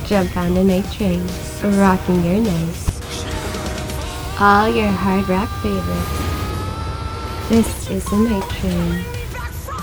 Jump on the night train, rocking your night. All your hard rock favorites. This is the Night Train.